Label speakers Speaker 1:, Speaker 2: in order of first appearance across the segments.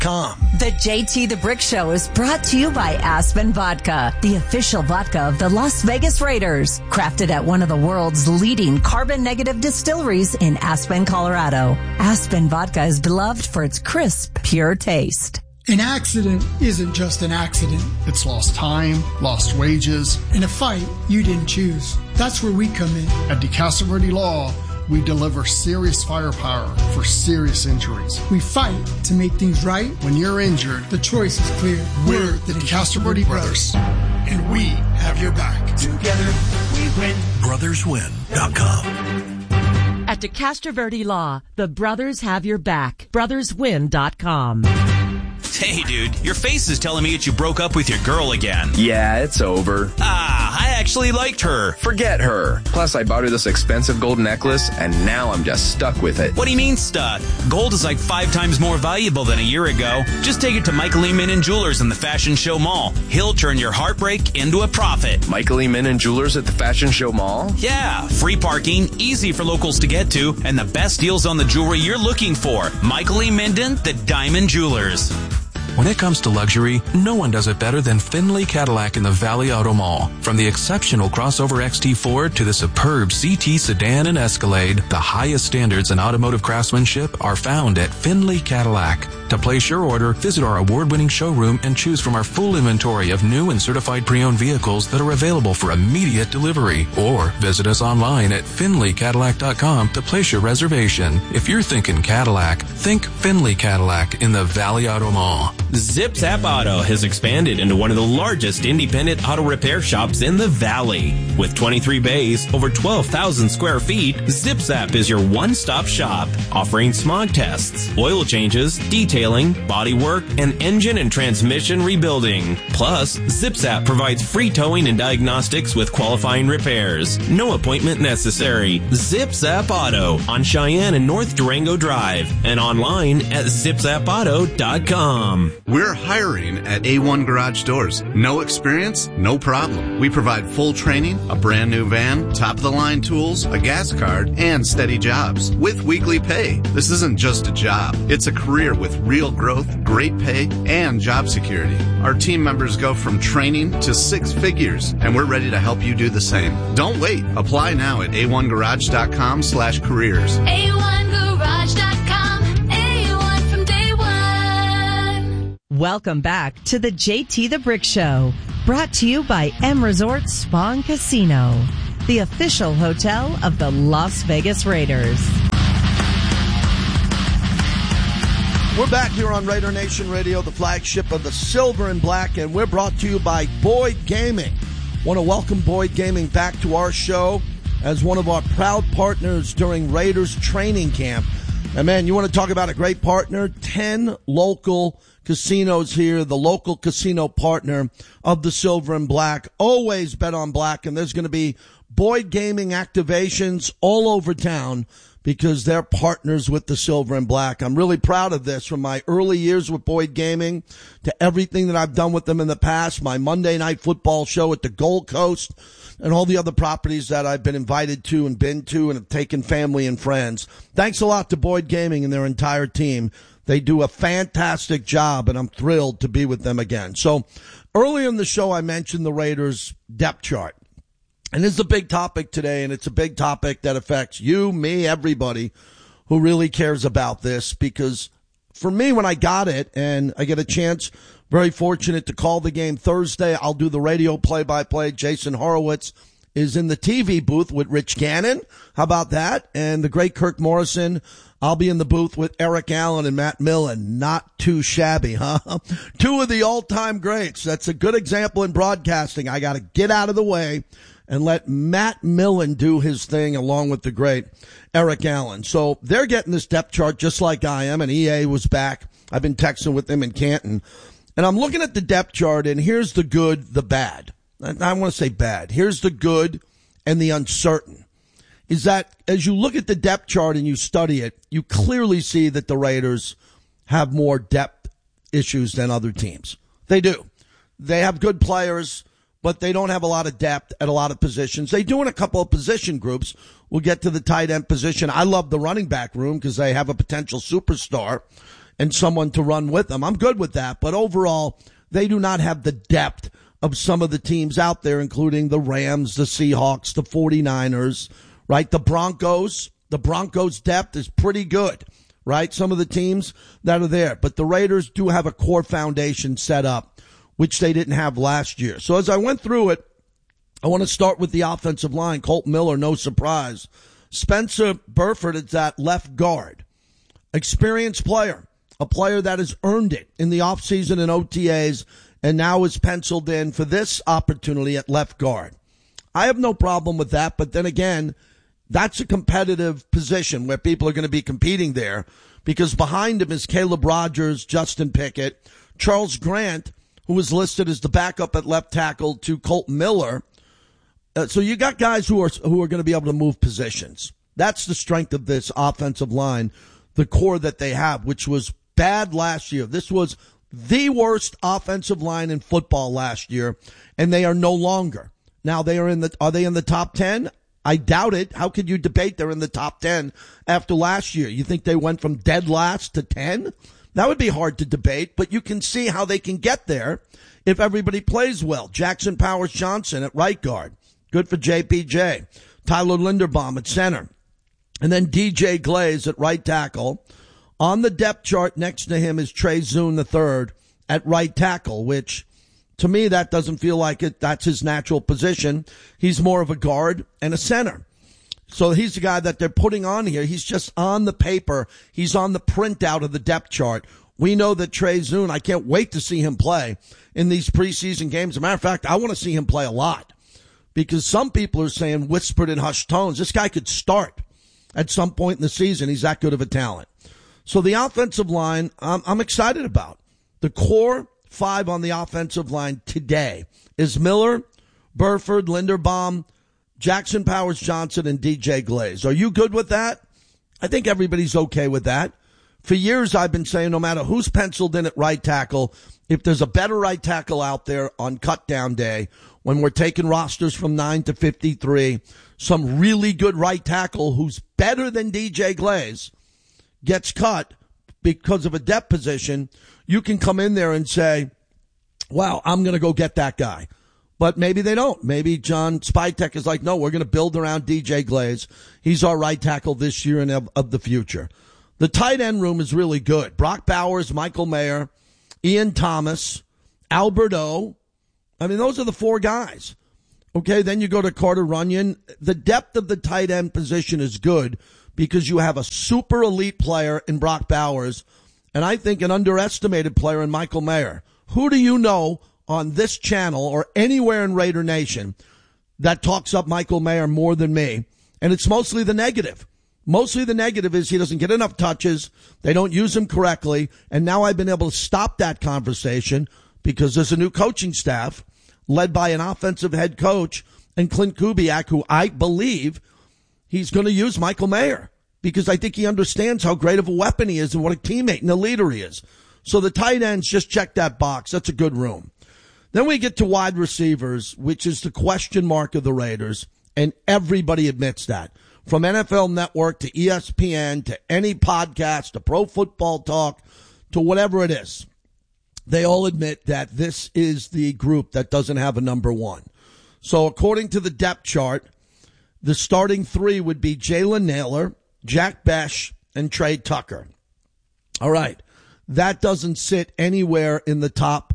Speaker 1: JTTheBrickShow.com.
Speaker 2: The JT the Brick Show is brought to you by Aspen Vodka, the official vodka of the Las Vegas Raiders. Crafted at one of the world's leading carbon-negative distilleries in Aspen, Colorado. Aspen Vodka is beloved for its crisp, pure taste.
Speaker 3: An accident isn't just an accident.
Speaker 4: It's lost time, lost wages.
Speaker 3: In a fight you didn't choose. That's where we come in.
Speaker 4: At DeCastro Verde Law, we deliver serious firepower for serious injuries.
Speaker 3: We fight to make things right.
Speaker 4: When you're injured,
Speaker 3: the choice is clear.
Speaker 4: We're the DeCastro Verde Brothers, and we have your back.
Speaker 1: Together we win. BrothersWin.com.
Speaker 5: At DeCastro Verde Law, the brothers have your back. BrothersWin.com.
Speaker 6: Hey, dude, your face is telling me that you broke up with your girl again.
Speaker 7: Yeah, it's over.
Speaker 6: I actually liked her.
Speaker 7: Forget her. Plus, I bought her this expensive gold necklace, and now I'm just stuck with it.
Speaker 6: What do you mean stuck? Gold is like 5 times more valuable than a year ago. Just take it to Michael E. Minnan Jewelers in the Fashion Show Mall. He'll turn your heartbreak into a profit.
Speaker 7: Michael E. Minnan Jewelers at the Fashion Show Mall?
Speaker 6: Yeah, free parking, easy for locals to get to, and the best deals on the jewelry you're looking for. Michael E. Minden, the Diamond Jewelers.
Speaker 8: When it comes to luxury, no one does it better than Findlay Cadillac in the Valley Auto Mall. From the exceptional crossover XT4 to the superb CT sedan and Escalade, the highest standards in automotive craftsmanship are found at Findlay Cadillac. To place your order, visit our award-winning showroom and choose from our full inventory of new and certified pre-owned vehicles that are available for immediate delivery. Or visit us online at FindlayCadillac.com to place your reservation. If you're thinking Cadillac, think Findlay Cadillac in the Valley Auto Mall.
Speaker 9: Zip Zap Auto has expanded into one of the largest independent auto repair shops in the Valley. With 23 bays, over 12,000 square feet, Zip Zap is your one-stop shop, offering smog tests, oil changes, detailing, body work, and engine and transmission rebuilding. Plus, Zip Zap provides free towing and diagnostics with qualifying repairs. No appointment necessary. Zip Zap Auto on Cheyenne and North Durango Drive and online at zipzapauto.com.
Speaker 10: We're hiring at A1 Garage Doors. No experience? No problem. We provide full training, a brand new van, top-of-the-line tools, a gas card, and steady jobs with weekly pay. This isn't just a job. It's a career with real growth, great pay, and job security. Our team members go from training to 6 figures, and we're ready to help you do the same. Don't wait. Apply now at a1garage.com/careers.
Speaker 11: A1garage.com. A1 from day one.
Speaker 5: Welcome back to the JT the Brick Show, brought to you by M Resort Spa and Casino, the official hotel of the Las Vegas Raiders.
Speaker 12: We're back here on Raider Nation Radio, the flagship of the Silver and Black, and we're brought to you by Boyd Gaming. Want to welcome Boyd Gaming back to our show as one of our proud partners during Raiders training camp. And man, you want to talk about a great partner? 10 local casinos here, the local casino partner of the Silver and Black. Always bet on black, and there's going to be Boyd Gaming activations all over town because they're partners with the Silver and Black. I'm really proud of this, from my early years with Boyd Gaming to everything that I've done with them in the past, my Monday Night Football show at the Gold Coast, and all the other properties that I've been invited to and been to and have taken family and friends. Thanks a lot to Boyd Gaming and their entire team. They do a fantastic job, and I'm thrilled to be with them again. So earlier in the show, I mentioned the Raiders depth chart. And this is a big topic today, and it's a big topic that affects you, me, everybody who really cares about this. Because for me, when I got it and I get a chance, very fortunate to call the game Thursday, I'll do the radio play-by-play. Jason Horowitz is in the TV booth with Rich Gannon. How about that? And the great Kirk Morrison. I'll be in the booth with Eric Allen and Matt Millen. Not too shabby, huh? 2 of the all-time greats. That's a good example in broadcasting. I got to get out of the way and let Matt Millen do his thing along with the great Eric Allen. So they're getting this depth chart just like I am, and EA was back. I've been texting with them in Canton. And I'm looking at the depth chart, and here's the good, the bad. I want to say bad. Here's the good and the uncertain. Is that as you look at the depth chart and you study it, you clearly see that the Raiders have more depth issues than other teams. They do. They have good players, but they don't have a lot of depth at a lot of positions. They do in a couple of position groups. We'll get to the tight end position. I love the running back room because they have a potential superstar. and someone to run with them. I'm good with that. But overall, they do not have the depth of some of the teams out there, including the Rams, the Seahawks, the 49ers, right? The Broncos depth is pretty good, right? Some of the teams that are there. But the Raiders do have a core foundation set up, which they didn't have last year. So as I went through it, I want to start with the offensive line. Colton Miller, no surprise. Spencer Burford is at left guard. Experienced player, a player that has earned it in the offseason and OTAs, and now is penciled in for this opportunity at left guard. I have no problem with that, but then again, that's a competitive position where people are going to be competing there, because behind him is Caleb Rogers, Justin Pickett, Charles Grant, who was listed as the backup at left tackle to Colton Miller. So you got guys who are going to be able to move positions. That's the strength of this offensive line, the core that they have, which was bad last year. This was the worst offensive line in football last year, and they are no longer. Now are they in the top 10? I doubt it. How could you debate they're in the top 10 after last year? You think they went from dead last to 10? That would be hard to debate, but you can see how they can get there if everybody plays well. Jackson Powers Johnson at right guard. Good for JPJ. Tyler Linderbaum at center. And then DJ Glaze at right tackle. On the depth chart next to him is Trey Zune III at right tackle, which to me, that doesn't feel like it. That's his natural position. He's more of a guard and a center. So he's the guy that they're putting on here. He's just on the paper. He's on the printout of the depth chart. We know that Trey Zune, I can't wait to see him play in these preseason games. As a matter of fact, I want to see him play a lot, because some people are saying, whispered in hushed tones, this guy could start at some point in the season. He's that good of a talent. So the offensive line, I'm excited about. The core five on the offensive line today is Miller, Burford, Linderbaum, Jackson Powers Johnson, and DJ Glaze. Are you good with that? I think everybody's okay with that. For years, I've been saying no matter who's penciled in at right tackle, if there's a better right tackle out there on cut down day, when we're taking rosters from 9 to 53, some really good right tackle who's better than DJ Glaze gets cut because of a depth position, you can come in there and say, wow, I'm going to go get that guy. But maybe they don't. Maybe John Spytek is like, no, we're going to build around DJ Glaze. He's our right tackle this year and of the future. The tight end room is really good. Brock Bowers, Michael Mayer, Ian Thomas, Albert O. I mean, those are the four guys. Okay, then you go to Carter Runyon. The depth of the tight end position is good because you have a super elite player in Brock Bowers, and I think an underestimated player in Michael Mayer. Who do you know on this channel or anywhere in Raider Nation that talks up Michael Mayer more than me? And it's mostly the negative. Mostly the negative is he doesn't get enough touches, they don't use him correctly, and now I've been able to stop that conversation because there's a new coaching staff led by an offensive head coach and Clint Kubiak, who I believe he's going to use Michael Mayer because I think he understands how great of a weapon he is and what a teammate and a leader he is. So the tight ends just check that box. That's a good room. Then we get to wide receivers, which is the question mark of the Raiders, and everybody admits that. From NFL Network to ESPN to any podcast to Pro Football Talk to whatever it is, they all admit that this is the group that doesn't have a number one. So according to the depth chart, the starting three would be Jalen Nailor, Jack Bech, and Trey Tucker. All right. That doesn't sit anywhere in the top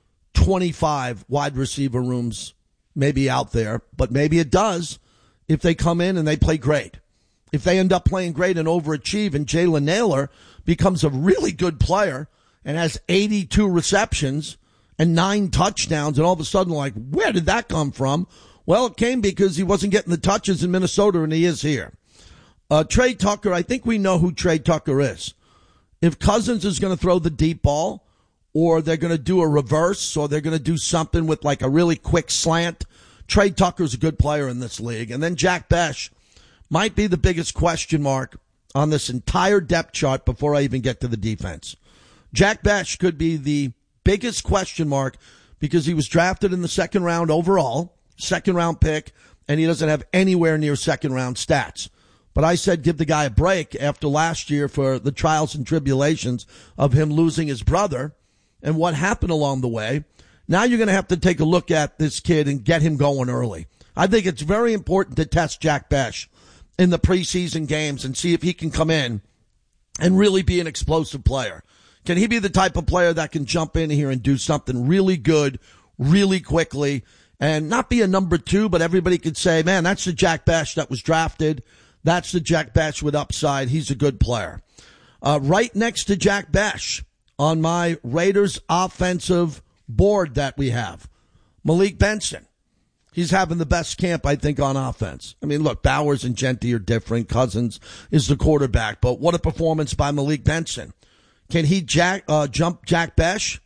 Speaker 12: 25 wide receiver rooms maybe out there, but maybe it does if they come in and they play great. If they end up playing great and overachieve and Jalen Nailor becomes a really good player and has 82 receptions and 9 touchdowns, and all of a sudden, like, where did that come from? Well, it came because he wasn't getting the touches in Minnesota, and he is here. Trey Tucker, I think we know who Trey Tucker is. If Cousins is going to throw the deep ball, or they're going to do a reverse, or they're going to do something with like a really quick slant, Trey Tucker's a good player in this league. And then Jack Bech might be the biggest question mark on this entire depth chart before I even get to the defense. Jack Bech could be the biggest question mark because he was drafted in the second round overall, second round pick, and he doesn't have anywhere near second round stats. But I said give the guy a break after last year for the trials and tribulations of him losing his brother and what happened along the way. Now you're going to have to take a look at this kid and get him going early. I think it's very important to test Jack Bech in the preseason games and see if he can come in and really be an explosive player. Can he be the type of player that can jump in here and do something really good, really quickly, and not be a number 2, but everybody could say, man, that's the Jack Bech that was drafted. That's the Jack Bech with upside. He's a good player. Right next to Jack Bech on my Raiders offensive board that we have, Malik Benson. He's having the best camp, I think, on offense. I mean, look, Bowers and Genty are different. Cousins is the quarterback, but what a performance by Malik Benson. Can he jump Jack Bech?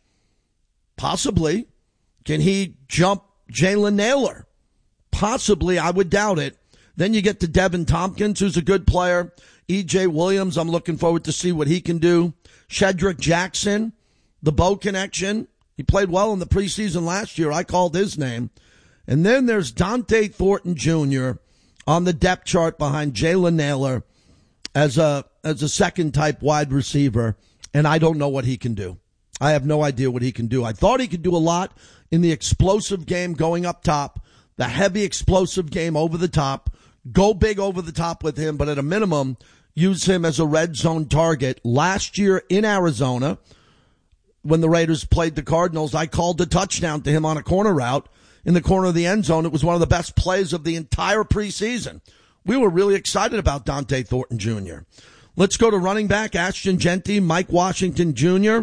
Speaker 12: Possibly. Can he jump Jalen Nailor? Possibly. I would doubt it. Then you get to Devin Tompkins, who's a good player. E.J. Williams, I'm looking forward to see what he can do. Shedrick Jackson, the Bo connection. He played well in the preseason last year. I called his name. And then there's Dante Thornton Jr. on the depth chart behind Jalen Nailor as a second type wide receiver. And I don't know what he can do. I have no idea what he can do. I thought he could do a lot in the explosive game going up top, the heavy explosive game over the top, go big over the top with him, but at a minimum, use him as a red zone target. Last year in Arizona, when the Raiders played the Cardinals, I called a touchdown to him on a corner route in the corner of the end zone. It was one of the best plays of the entire preseason. We were really excited about Dante Thornton Jr. Let's go to running back, Ashton Genty, Mike Washington Jr.,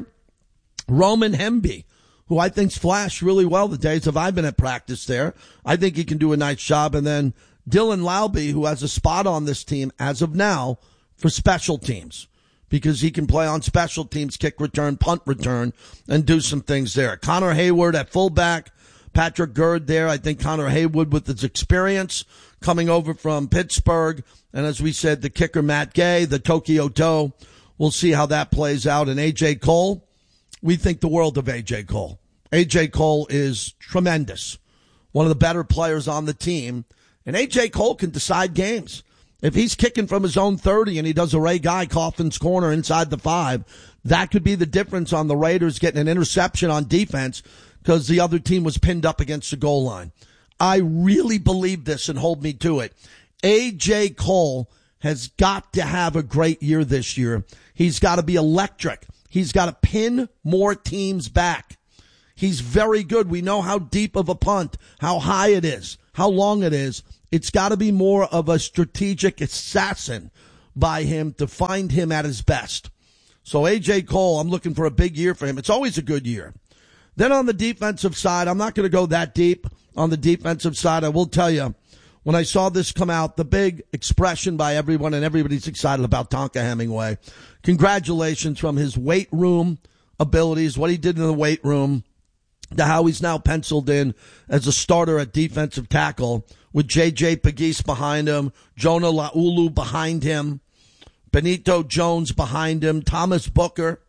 Speaker 12: Roman Hemby, who I think's flashed really well the days of I've been at practice there. I think he can do a nice job. And then Dylan Laube, who has a spot on this team as of now for special teams, because he can play on special teams, kick return, punt return, and do some things there. Connor Hayward at fullback, Patrick Gerd there. I think Connor Hayward with his experience coming over from Pittsburgh. And as we said, the kicker, Matt Gay, the Tokyo Toe. We'll see how that plays out. And A.J. Cole, we think the world of A.J. Cole. A.J. Cole is tremendous. One of the better players on the team. And A.J. Cole can decide games. If he's kicking from his own 30 and he does a Ray Guy Coffin's corner inside the 5, that could be the difference on the Raiders getting an interception on defense because the other team was pinned up against the goal line. I really believe this and hold me to it. A.J. Cole has got to have a great year this year. He's got to be electric. He's got to pin more teams back. He's very good. We know how deep of a punt, how high it is, how long it is. It's got to be more of a strategic assassin by him to find him at his best. So A.J. Cole, I'm looking for a big year for him. It's always a good year. Then on the defensive side, I'm not going to go that deep on the defensive side. I will tell you, when I saw this come out, the big expression by everyone, and everybody's excited about Tonka Hemingway. Congratulations from his weight room abilities, what he did in the weight room, to how he's now penciled in as a starter at defensive tackle with J.J. Pegues behind him, Jonah Laulu behind him, Benito Jones behind him, Thomas Booker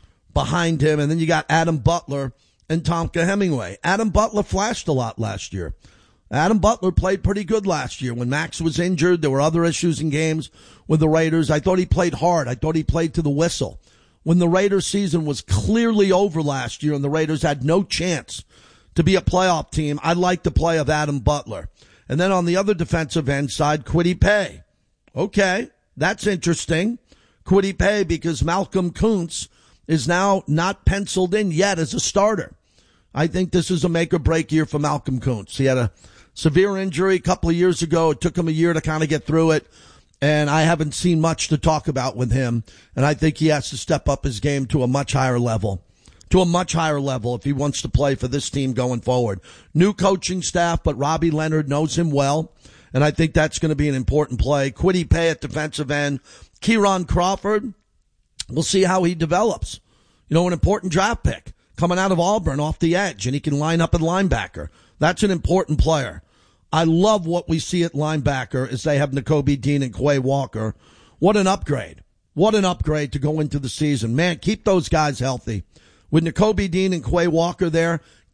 Speaker 12: behind him, and then you got Adam Butler and Tonka Hemingway. Adam Butler flashed a lot last year. Adam Butler played pretty good last year. When Max was injured, there were other issues in games with the Raiders. I thought he played hard. I thought he played to the whistle. When the Raiders season was clearly over last year and the Raiders had no chance to be a playoff team, I liked the play of Adam Butler. And then on the other defensive end side, Kwity Paye. Okay, that's interesting. Kwity Paye, because Malcolm Kuntz is now not penciled in yet as a starter. I think this is a make or break year for Malcolm Kuntz. He had a severe injury a couple of years ago. It took him a year to kind of get through it. And I haven't seen much to talk about with him. And I think he has to step up his game to a much higher level. If he wants to play for this team going forward. New coaching staff, but Robbie Leonard knows him well. And I think that's going to be an important play. Kwity Paye at defensive end. Kieran Crawford, we'll see how he develops. You know, an important draft pick coming out of Auburn off the edge, and he can line up at linebacker. That's an important player. I love what we see at linebacker as they have Nakobe Dean and Quay Walker. What an upgrade. What an upgrade to go into the season. Man, keep those guys healthy. With Nakobe Dean and Quay Walker there,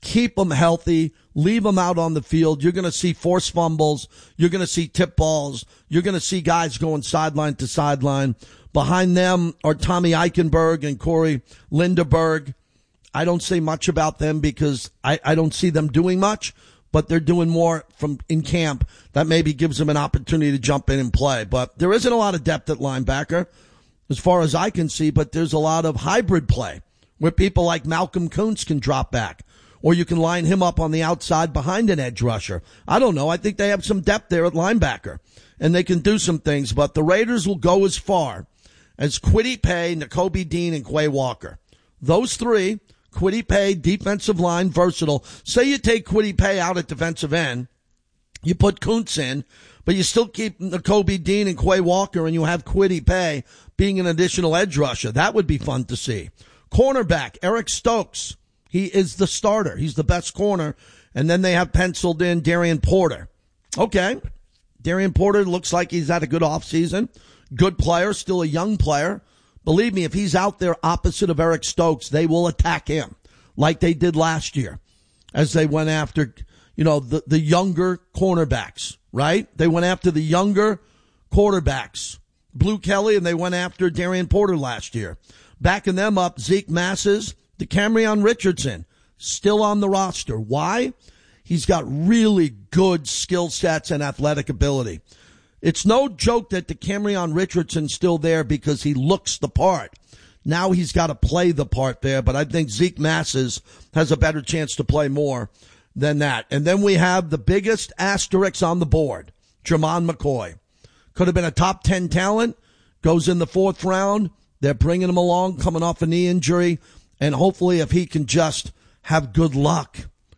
Speaker 12: keep them healthy, leave them out on the field. You're going to see forced fumbles. You're going to see tip balls. You're going to see guys going sideline to sideline. Behind them are Tommy Eichenberg and Corey Linderberg. I don't say much about them because I don't see them doing much, but they're doing more from in camp. That maybe gives them an opportunity to jump in and play. But there isn't a lot of depth at linebacker as far as I can see, but there's a lot of hybrid play where people like Malcolm Kuntz can drop back, or you can line him up on the outside behind an edge rusher. I don't know. I think they have some depth there at linebacker, and they can do some things. But the Raiders will go as far as Kwity Paye, Nakobe Dean, and Quay Walker. Those three, Kwity Paye, defensive line, versatile. Say you take Kwity Paye out at defensive end, you put Kuntz in, but you still keep Nakobe Dean and Quay Walker, and you have Kwity Paye being an additional edge rusher. That would be fun to see. Cornerback, Eric Stokes. He is the starter. He's the best corner. And then they have penciled in Darian Porter. Okay. Darian Porter looks like he's had a good offseason. Good player, still a young player. Believe me, if he's out there opposite of Eric Stokes, they will attack him like they did last year as they went after, the younger cornerbacks, right? They went after the younger quarterbacks, Blue Kelly, and they went after Darian Porter last year. Backing them up, Zeke Masses, DeCamerion Richardson, still on the roster. Why? He's got really good skill sets and athletic ability. It's no joke that DeCamerion Richardson's still there because he looks the part. Now he's got to play the part there, but I think Zeke Masses has a better chance to play more than that. And then we have the biggest asterisk on the board, Jermon McCoy. Could have been a top 10 talent, goes in the 4th round. They're bringing him along, coming off a knee injury, and hopefully if he can just have good luck,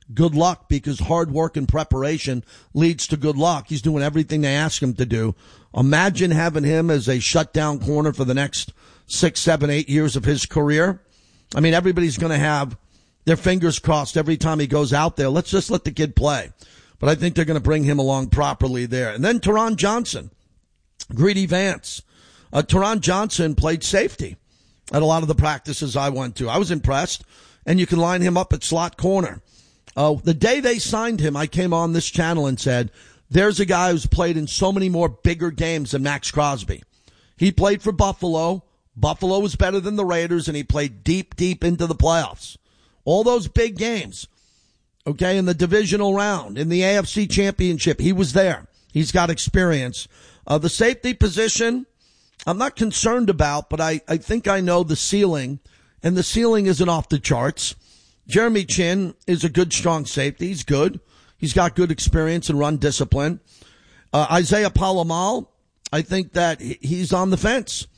Speaker 12: because hard work and preparation leads to good luck. He's doing everything they ask him to do. Imagine having him as a shutdown corner for the next 6, 7, 8 years of his career. I mean, everybody's going to have their fingers crossed every time he goes out there. Let's just let the kid play. But I think they're going to bring him along properly there. And then Teron Johnson, Greedy Vance. Teron Johnson played safety at a lot of the practices I went to. I was impressed. And you can line him up at slot corner. The day they signed him, I came on this channel and said, there's a guy who's played in so many more bigger games than Max Crosby. He played for Buffalo. Buffalo was better than the Raiders, and he played deep into the playoffs. All those big games, okay, in the divisional round, in the AFC Championship, he was there. He's got experience. The safety position, I'm not concerned about, but I think I know the ceiling, and the ceiling isn't off the charts. Jeremy Chin is a good, strong safety. He's good. He's got good experience and run discipline. Isaiah Palomal, I think that he's on the fence.